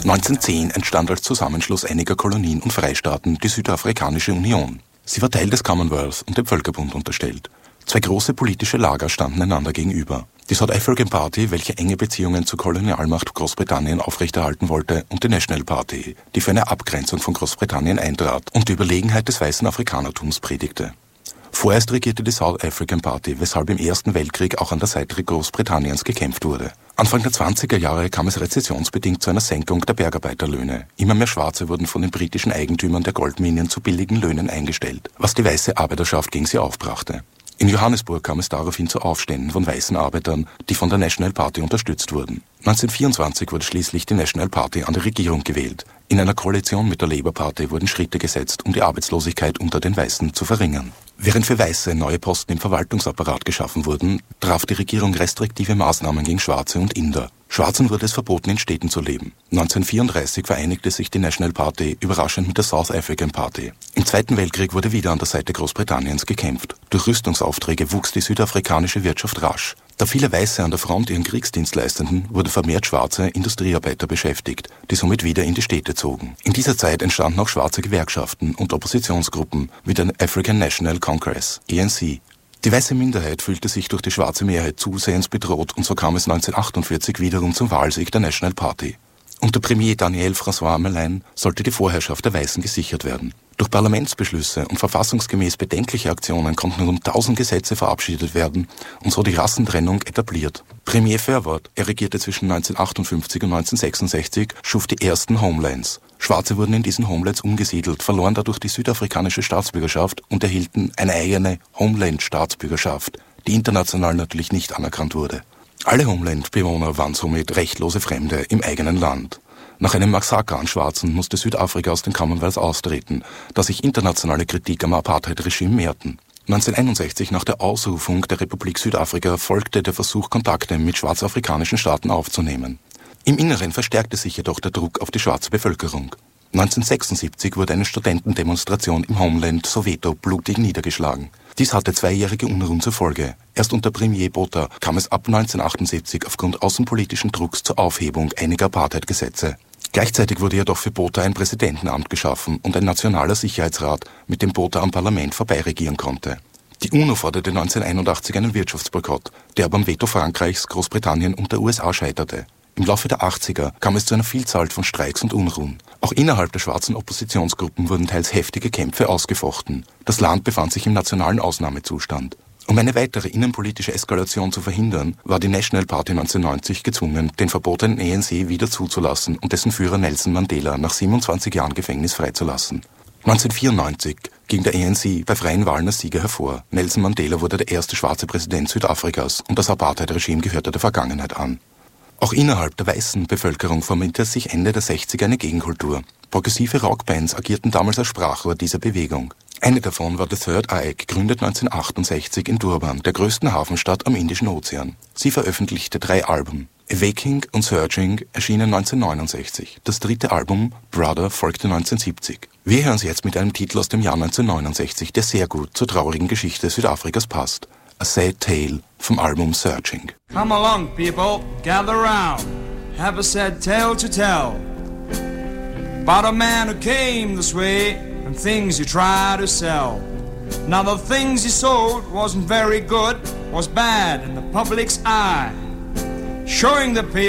1910 entstand als Zusammenschluss einiger Kolonien und Freistaaten die Südafrikanische Union. Sie war Teil des Commonwealth und dem Völkerbund unterstellt. Zwei große politische Lager standen einander gegenüber. Die South African Party, welche enge Beziehungen zur Kolonialmacht Großbritannien aufrechterhalten wollte, und die National Party, die für eine Abgrenzung von Großbritannien eintrat und die Überlegenheit des weißen Afrikanertums predigte. Vorerst regierte die South African Party, weshalb im Ersten Weltkrieg auch an der Seite Großbritanniens gekämpft wurde. Anfang der 20er Jahre kam es rezessionsbedingt zu einer Senkung der Bergarbeiterlöhne. Immer mehr Schwarze wurden von den britischen Eigentümern der Goldminen zu billigen Löhnen eingestellt, was die weiße Arbeiterschaft gegen sie aufbrachte. In Johannesburg kam es daraufhin zu Aufständen von weißen Arbeitern, die von der National Party unterstützt wurden. 1924 wurde schließlich die National Party an die Regierung gewählt. In einer Koalition mit der Labour Party wurden Schritte gesetzt, um die Arbeitslosigkeit unter den Weißen zu verringern. Während für Weiße neue Posten im Verwaltungsapparat geschaffen wurden, traf die Regierung restriktive Maßnahmen gegen Schwarze und Inder. Schwarzen wurde es verboten, in Städten zu leben. 1934 vereinigte sich die National Party überraschend mit der South African Party. Im Zweiten Weltkrieg wurde wieder an der Seite Großbritanniens gekämpft. Durch Rüstungsaufträge wuchs die südafrikanische Wirtschaft rasch. Da viele Weiße an der Front ihren Kriegsdienst leisteten, wurden vermehrt schwarze Industriearbeiter beschäftigt, die somit wieder in die Städte zogen. In dieser Zeit entstanden auch schwarze Gewerkschaften und Oppositionsgruppen wie der African National Congress, ANC. Die weiße Minderheit fühlte sich durch die schwarze Mehrheit zusehends bedroht und so kam es 1948 wiederum zum Wahlsieg der National Party. Unter Premier Daniel François Melaine sollte die Vorherrschaft der Weißen gesichert werden. Durch Parlamentsbeschlüsse und verfassungsgemäß bedenkliche Aktionen konnten rund 1000 Gesetze verabschiedet werden und so die Rassentrennung etabliert. Premier Verwoerd, er regierte zwischen 1958 und 1966, schuf die ersten Homelands. Schwarze wurden in diesen Homelands umgesiedelt, verloren dadurch die südafrikanische Staatsbürgerschaft und erhielten eine eigene Homeland-Staatsbürgerschaft, die international natürlich nicht anerkannt wurde. Alle Homeland-Bewohner waren somit rechtlose Fremde im eigenen Land. Nach einem Massaker an Schwarzen musste Südafrika aus dem Commonwealth austreten, da sich internationale Kritik am Apartheid-Regime mehrten. 1961, nach der Ausrufung der Republik Südafrika, folgte der Versuch, Kontakte mit schwarzafrikanischen Staaten aufzunehmen. Im Inneren verstärkte sich jedoch der Druck auf die schwarze Bevölkerung. 1976 wurde eine Studentendemonstration im Homeland Soweto blutig niedergeschlagen. Dies hatte 2-jährige Unruhen zur Folge. Erst unter Premier Botha kam es ab 1978 aufgrund außenpolitischen Drucks zur Aufhebung einiger Apartheid-Gesetze. Gleichzeitig wurde jedoch für Botha ein Präsidentenamt geschaffen und ein nationaler Sicherheitsrat, mit dem Botha am Parlament vorbeiregieren konnte. Die UNO forderte 1981 einen Wirtschaftsboykott, der aber am Veto Frankreichs, Großbritannien und der USA scheiterte. Im Laufe der 80er kam es zu einer Vielzahl von Streiks und Unruhen. Auch innerhalb der schwarzen Oppositionsgruppen wurden teils heftige Kämpfe ausgefochten. Das Land befand sich im nationalen Ausnahmezustand. Um eine weitere innenpolitische Eskalation zu verhindern, war die National Party 1990 gezwungen, den verbotenen ANC wieder zuzulassen und dessen Führer Nelson Mandela nach 27 Jahren Gefängnis freizulassen. 1994 ging der ANC bei freien Wahlen als Sieger hervor. Nelson Mandela wurde der erste schwarze Präsident Südafrikas und das Apartheid-Regime gehörte der Vergangenheit an. Auch innerhalb der weißen Bevölkerung formierte sich Ende der 60er eine Gegenkultur. Progressive Rockbands agierten damals als Sprachrohr dieser Bewegung. Eine davon war The Third Eye, gegründet 1968 in Durban, der größten Hafenstadt am Indischen Ozean. Sie veröffentlichte 3 Alben. Awaking und Searching erschienen 1969. Das 3. Album, Brother, folgte 1970. Wir hören sie jetzt mit einem Titel aus dem Jahr 1969, der sehr gut zur traurigen Geschichte Südafrikas passt. A Sad Tale vom Album Searching. Come along, people, gather round, have a sad tale to tell about a man who came this way and things he tried to sell. Now the things he sold wasn't very good, was bad in the public's eye, showing the people